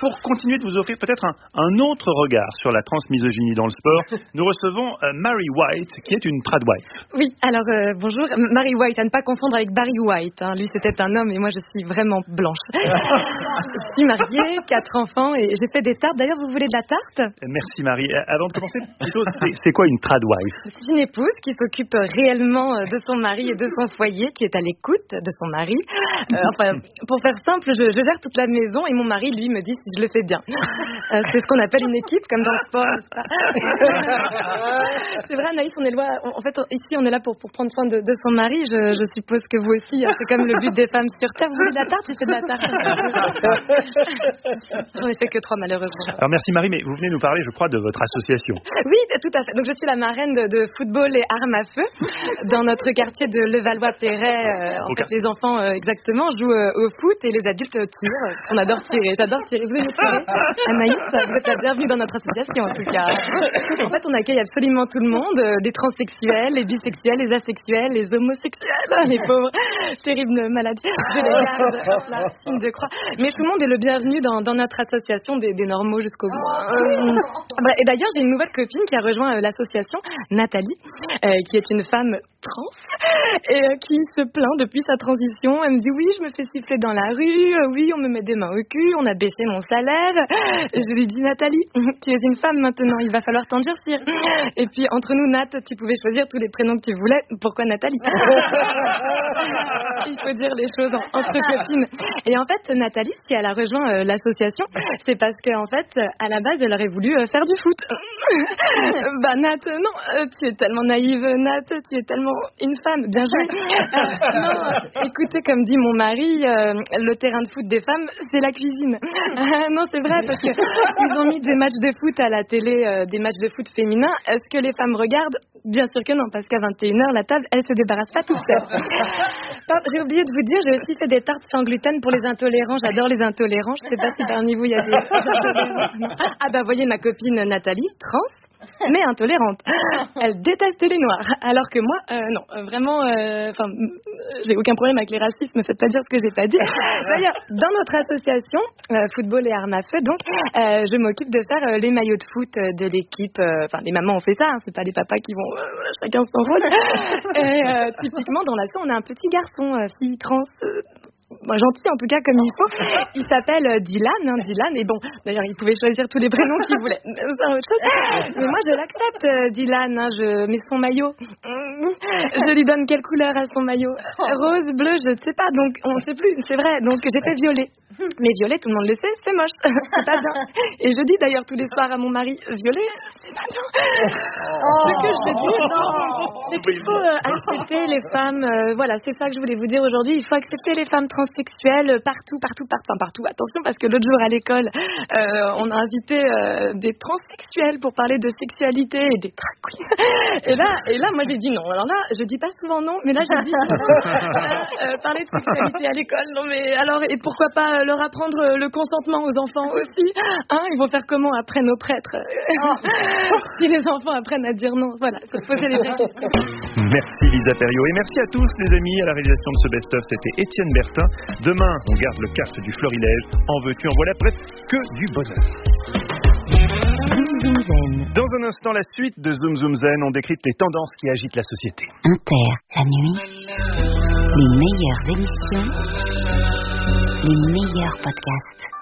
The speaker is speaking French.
pour continuer de vous offrir peut-être un autre regard sur la transmisogynie dans le sport, nous recevons Mary White, qui est une tradwife. Oui, alors bonjour, Mary White, à ne pas confondre avec Barry White. Hein. Lui, c'était un homme et moi, je suis vraiment blanche. Je suis mariée, 4 enfants et j'ai fait des tartes. D'ailleurs, vous voulez de la tarte ? Merci Marie. Avant de commencer, plutôt, c'est quoi une tradwife ? C'est une épouse qui s'occupe réellement de son mari et de son foyer, qui est à l'écoute de son mari. Enfin, pour faire simple, je gère toute la maison et mon mari, lui, me dit si je le fais bien. C'est ce qu'on appelle une équipe, comme dans le sport. C'est vrai, Anaïs, on est loin. En fait, ici, on est là pour prendre soin de son mari. Je suppose que vous aussi, c'est comme le but des femmes sur Terre. Vous voulez de la tarte ? J'ai fait de la tarte. J'en ai fait que 3, malheureusement. Alors, merci Marie, mais vous venez nous parler, je crois, de votre association. Oui, tout à fait. Donc, je suis la marraine de football et armes à feu dans notre quartier de Levallois-Perret. En fait, les enfants, exactement, jouent au foot et les adultes tirent. On adore tirer. J'adore tirer. Vous voulez tirer ? Anaïs, vous êtes la bienvenue dans notre association, en tout cas. En fait, on accueille absolument tout le monde, les transsexuels, les bisexuels, les asexuels, les homosexuels, les pauvres, terribles maladies. Je les garde, là, signe de croix. Mais tout le monde est le bienvenu dans notre association des normaux jusqu'au bout. Et d'ailleurs, j'ai une nouvelle copine qui a rejoint l'association, Nathalie, qui est une femme trans et qui se plaint depuis sa transition. Elle me dit oui, je me fais siffler dans la rue, oui, on me met des mains au cul, on a baissé mon salaire. Et je lui dis Nathalie, tu es une femme maintenant, il va falloir t'endurcir. Et puis entre nous, Nat, tu pouvais choisir tous les prénoms que tu voulais. Pourquoi Nathalie ? Il faut dire les choses entre copines. Et en fait, Nathalie, si elle a rejoint l'association, c'est parce qu'en fait, à la base, elle aurait voulu faire du foot. Bah Nat, non, tu es tellement naïve, Nat, tu es tellement une femme, bien joué. Non, écoutez, comme dit mon mari, le terrain de foot des femmes, c'est la cuisine. Non, c'est vrai, parce que ils ont mis des matchs de foot à la télé, des matchs de foot féminins. Est-ce que les femmes regardent ? Bien sûr que non, parce qu'à 21h, la table, elle se débarrasse pas toute seule. J'ai oublié de vous dire, j'ai aussi fait des tartes sans gluten pour les intolérants. J'adore les intolérants. Je sais pas si parmi vous, il y a des intolérants. Ah bah, voyez ma copine Nathalie, trans, mais intolérante. Elle déteste les noirs. Alors que moi, non, vraiment, j'ai aucun problème avec les racistes, me faites pas dire ce que j'ai pas dit. D'ailleurs, dans notre association, football et armes à feu, donc, je m'occupe de faire les maillots de foot de l'équipe. Enfin, les mamans ont fait ça, hein, c'est pas les papas qui vont chacun son rôle. Et typiquement, dans l'asso, on a un petit garçon, fille trans, gentil en tout cas comme il faut. Il s'appelle Dylan, Dylan. Et bon, d'ailleurs, il pouvait choisir tous les prénoms qu'il voulait. C'est autre chose. Mais moi, je l'accepte, Dylan. Hein, je mets son maillot. Je lui donne quelle couleur à son maillot ? Rose, bleu, je ne sais pas. Donc, on ne sait plus. C'est vrai. Donc, j'ai fait violet. Mais violet, tout le monde le sait, c'est moche. C'est pas bien. Et je dis d'ailleurs tous les soirs à mon mari, violet, c'est pas bien. Ce que je veux dire, c'est qu'il faut accepter les femmes. Voilà, c'est ça que je voulais vous dire aujourd'hui. Il faut accepter les femmes transsexuelles partout. Attention, parce que l'autre jour à l'école, on a invité des transsexuels pour parler de sexualité et des drag queens. Et là, moi j'ai dit non. Alors là, je dis pas souvent non, mais là j'ai dit parler de sexualité à l'école. Non mais alors, et pourquoi pas leur apprendre le consentement aux enfants aussi, hein, ils vont faire comment après nos prêtres si les enfants apprennent à dire non. Voilà, se poser les vraies questions. Merci Lisa Perriot et merci à tous les amis. À la réalisation de ce best-of, c'était Étienne Bertin. Demain, on garde le cap du Florilège. En veux-tu, en voilà, bref, que du bonheur. Zoom Zoom Zen. Dans un instant, la suite de Zoom Zoom Zen, on décrypte les tendances qui agitent la société. Inter, la nuit, les meilleures émissions, les meilleurs podcasts.